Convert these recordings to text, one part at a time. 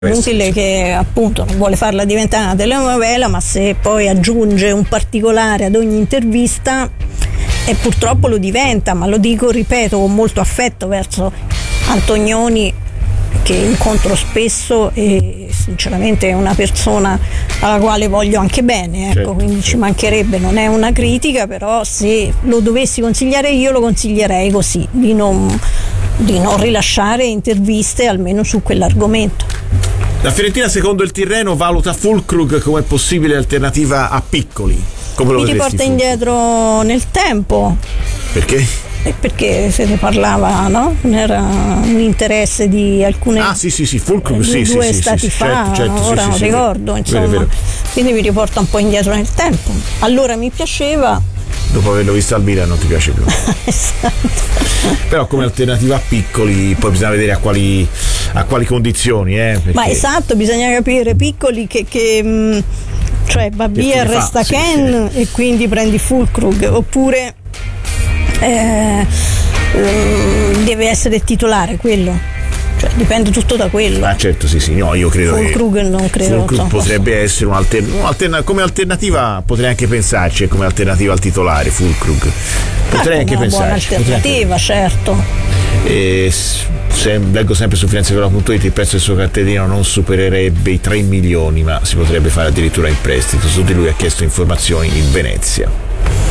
Inutile che appunto non vuole farla diventare una telenovela, ma se poi aggiunge un particolare ad ogni intervista, e purtroppo lo diventa, ma lo dico, ripeto, con molto affetto verso Antonioni, che incontro spesso e sinceramente è una persona alla quale voglio anche bene, ecco, certo, quindi ci mancherebbe, non è una critica, però se lo dovessi consigliare io lo consiglierei così, di non rilasciare interviste almeno su quell'argomento. La Fiorentina, secondo il Tirreno, valuta Füllkrug come possibile alternativa a Piccoli. Come lo mi riporta indietro nel tempo. Perché? Perché se ne parlava, no? Era un interesse di alcune sì, Füllkrug, due stati fa, certo, ora non ricordo, insomma. Vero. Quindi mi riporta un po' indietro nel tempo. Allora mi piaceva. Dopo averlo visto al Milan non ti piace più. Esatto. Però come alternativa a Piccoli poi bisogna vedere a quali condizioni, perché... Ma esatto, bisogna capire Piccoli che cioè va via e resta Ken, sì. E quindi prendi Füllkrug, oppure deve essere titolare quello. Cioè, dipende tutto da quello. Ah, certo, sì, no, io credo Füllkrug non credo. Füllkrug potrebbe essere come alternativa, potrei anche pensarci, come alternativa al titolare Füllkrug. Potrei anche pensarci. Buona alternativa, certo. Leggo sempre su Firenzecola.it, il prezzo del suo cartellino non supererebbe i 3 milioni, ma si potrebbe fare addirittura in prestito. Su di lui ha chiesto informazioni in Venezia.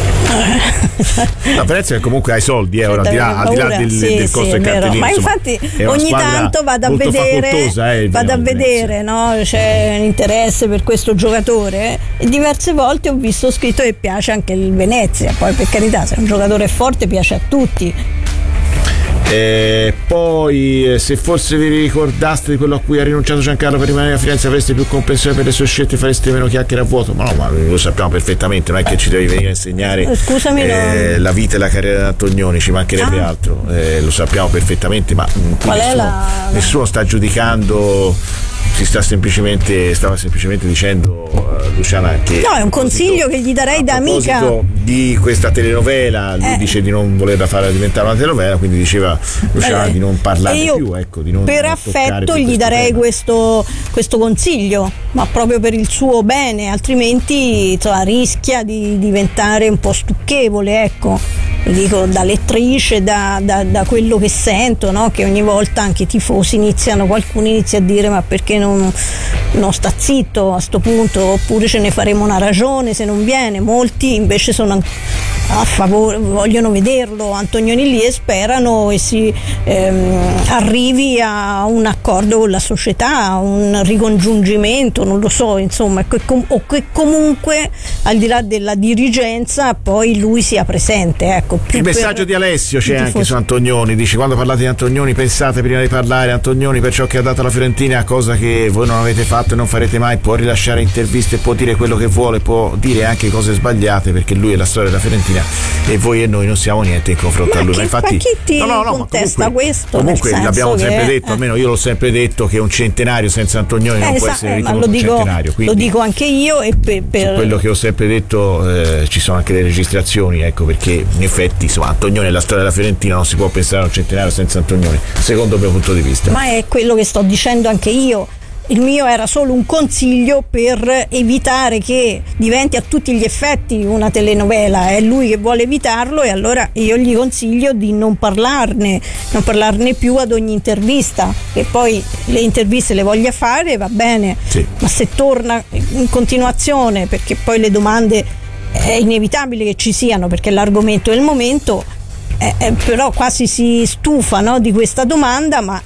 La Venezia comunque ha i soldi, ora al di là del costo del cartellino, ma infatti ogni tanto vado a vedere, no? C'è un interesse per questo giocatore e diverse volte ho visto scritto che piace anche il Venezia, poi per carità, se un giocatore è forte piace a tutti. Poi se forse vi ricordaste di quello a cui ha rinunciato Giancarlo per rimanere a Firenze, avreste più comprensione per le sue scelte, fareste meno chiacchiere a vuoto. Ma no, ma lo sappiamo perfettamente, non è che ci devi venire a insegnare la vita e la carriera di Antonioni, ci mancherebbe altro, lo sappiamo perfettamente, ma nessuno sta giudicando, stava semplicemente dicendo Luciana che no, è un consiglio che gli darei da amica di questa telenovela. Lui dice di non volerla fare diventare una telenovela, quindi diceva Luciana di non parlare più, ecco, di non per affetto gli darei questo consiglio, ma proprio per il suo bene, altrimenti rischia di diventare un po' stucchevole, ecco. Lo dico da lettrice, da quello che sento, no? Che ogni volta anche i tifosi qualcuno inizia a dire ma perché non sta zitto a sto punto, oppure ce ne faremo una ragione se non viene. Molti invece sono a favore, vogliono vederlo Antonioni lì e sperano e si arrivi a un accordo con la società, un ricongiungimento, non lo so, insomma, o che comunque al di là della dirigenza poi lui sia presente, ecco. Il messaggio di Alessio c'è anche su Antonioni, dice: quando parlate di Antonioni pensate prima di parlare. Antonioni per ciò che ha dato alla Fiorentina, cosa che voi non avete fatto e non farete mai, può rilasciare interviste, può dire quello che vuole, può dire anche cose sbagliate, perché lui è la storia della Fiorentina e voi e noi non siamo niente in confronto a lui. Ma infatti chi ti contesta questo? Comunque l'abbiamo sempre detto, almeno io l'ho sempre detto, che un centenario senza Antonioni non può essere ritenuto un centenario. Quindi, lo dico anche io, e per quello che ho sempre detto ci sono anche le registrazioni, ecco, perché in effetti Antonioni è la storia della Fiorentina, non si può pensare a un centenario senza Antonioni, secondo il mio punto di vista. Ma è quello che sto dicendo anche io. Il mio era solo un consiglio per evitare che diventi a tutti gli effetti una telenovela. È lui che vuole evitarlo, e allora io gli consiglio di non parlarne più ad ogni intervista. E poi le interviste le voglia fare, va bene, sì. Ma se torna in continuazione, perché poi le domande è inevitabile che ci siano, perché l'argomento è il momento, però quasi si stufa, no, di questa domanda, ma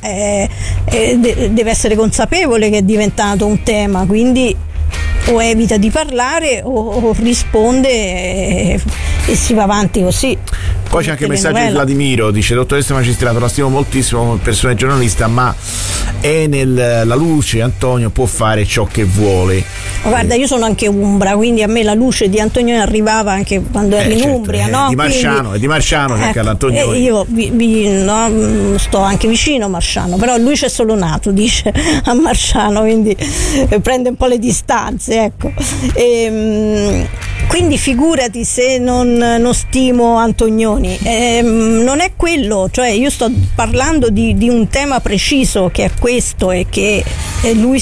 deve essere consapevole che è diventato un tema, quindi o evita di parlare o risponde e si va avanti così. Poi c'è anche il messaggio di Vladimiro, dice: dottoressa magistrato, la stimo moltissimo come persona e giornalista, ma è nella luce Antonio può fare ciò che vuole. Guarda, io sono anche umbra, quindi a me la luce di Antonio arrivava anche quando ero in Umbria, no? Di Marciano che all'Antonioni. Io sto anche vicino a Marciano, però lui c'è solo nato, dice, a Marciano, quindi prende un po' le distanze, ecco. Quindi figurati se non stimo Antonioni. Non è quello, cioè io sto parlando di un tema preciso che è questo, e che lui